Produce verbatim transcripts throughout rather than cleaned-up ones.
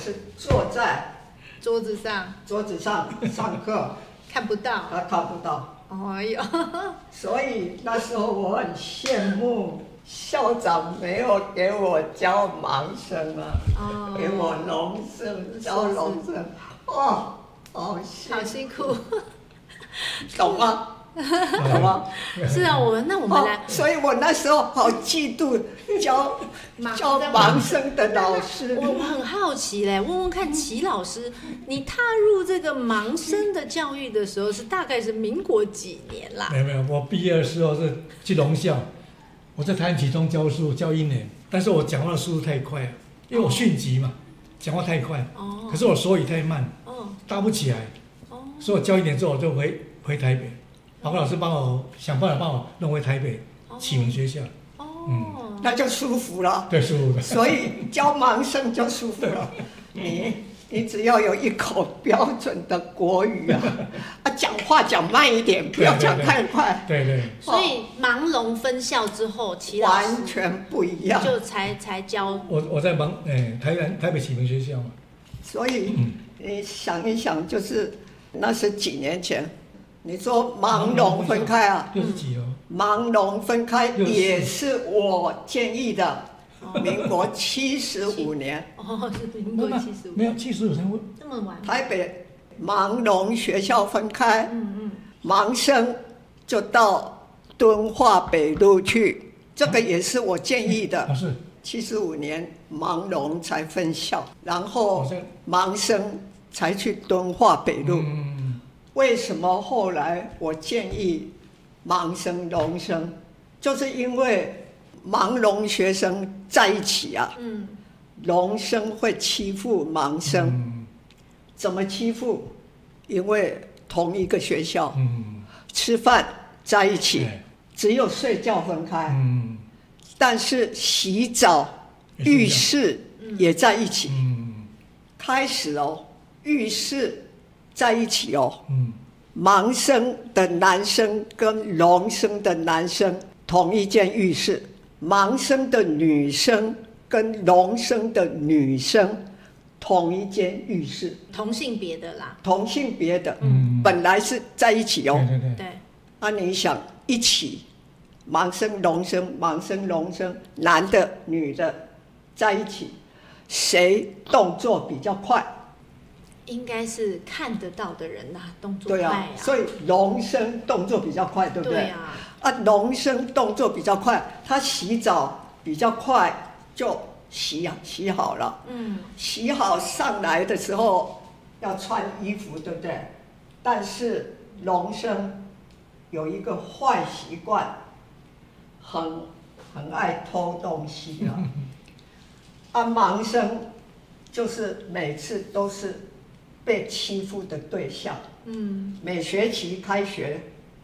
是坐在桌子上， 桌子上上课， 看不到， 他看不到。 哎呦， 所以那时候我很羡慕校长没有给我教盲生啊， 哦给我农生教农生，哦，好辛好辛苦， 懂吗？懂吗？ 是啊，我那我们来、 哦，所以我那时候好嫉妒教教盲生的老师。 我我很好奇嘞，问问看齐老师，你踏入这个盲生的教育的时候是大概是民国几年啦？ 没有没有，我毕业的时候是去农校，我在台南启中教书教一年，但是我讲话的速度太快了，因为我迅疾嘛，讲话太快， 哦， 可是我手语太慢， 哦， 搭不起来， 哦， 所以我教一年之后我就回回台北，报告老师帮我想办法帮我弄回台北启明学校， 哦， 嗯， 那就舒服了。 对，舒服的。 所以教盲生就舒服了。你你只要有一口标准的国语啊，啊，讲话讲慢一点，不要讲太快。 对对。 所以盲聋分校之后，齐老师完全不一样， 就才才教我我在盲诶、台南台北启明学校嘛， 所以、 嗯、 你想一想，就是那是几年前，你说盲聋分开啊， 六十几哦， 盲聋分开也是我建议的，民国七十五年， 哦，是民国七十五， 没有七十五才会这么晚， 台北盲聋学校分开， 嗯嗯， 盲生就到敦化北路去，这个也是我建议的。 啊是， 七十五年盲聋才分校，然后好像盲生才去敦化北路。 嗯， 为什么后来我建议盲生、聋生，就是因为盲聋学生在一起啊， 嗯， 聋生会欺负盲生， 嗯怎么欺负？因为同一个学校， 嗯， 吃饭在一起， 对只有睡觉分开， 嗯， 但是洗澡、浴室也在一起。 嗯， 开始哦，浴室在一起哦， 嗯， 盲生的男生跟聋生的男生同一间浴室，盲生的女生跟聋生的女生同一间浴室， 同性别的啦， 同性别的， 嗯， 本来是在一起哦。 对对对， 对， 啊，你想一起，盲生、聋生、盲生、聋生，男的、女的在一起，谁动作比较快？ 应该是看得到的人呐、动作对啊快呀、， 所以聋生动作比较快，对不对？ 对啊， 啊，聋生动作比较快，他洗澡比较快，就洗洗好了。 嗯， 洗好上来的时候要穿衣服，对不对？但是聋生有一个坏习惯，很很爱偷东西啊。啊，盲生就是每次都是被欺负的对象。 嗯， 每学期开学，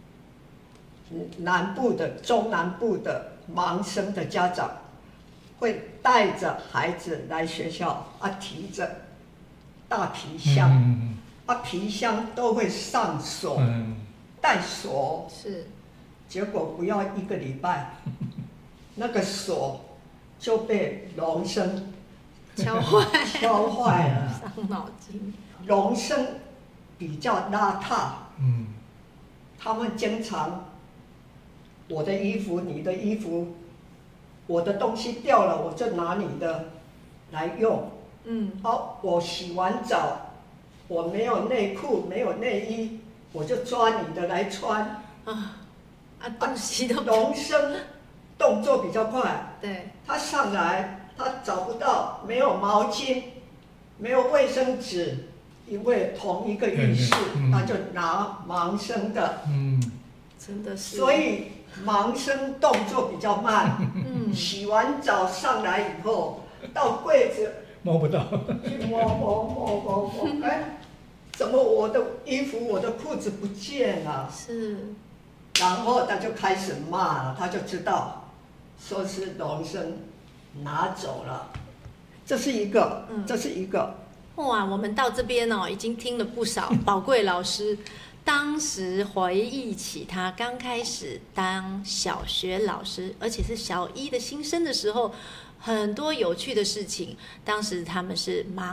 南部的、中南部的盲生的家长会带着孩子来学校，啊，提着大皮箱， 嗯啊，皮箱都会上锁， 嗯， 带锁， 是， 结果不要一个礼拜，那个锁就被聋生敲坏， 敲坏了。 伤脑筋， 聋生比较邋遢， 嗯， 他们经常我的衣服、你的衣服，我的东西掉了，我就拿你的来用。 嗯， 好，我洗完澡，我没有内裤，没有内衣，我就抓你的来穿。 啊啊，东西都聋生动作比较快， 对， 他上来他找不到，没有毛巾，没有卫生纸，因为同一个浴室， 嗯他就拿盲生的， 嗯， 真的是， 所以盲生动作比较慢。 嗯， 洗完澡上来以后，到柜子摸不到， 去摸摸摸摸摸，哎，怎么我的衣服、我的裤子不见了？ 是， 然后他就开始骂了，他就知道说是聋生拿走了，这是一个， 嗯这是一个。 哇，我们到这边哦，已经听了不少宝贵老师当时回忆起他刚开始当小学老师，而且是小一的新生的时候，很多有趣的事情。当时他们是盲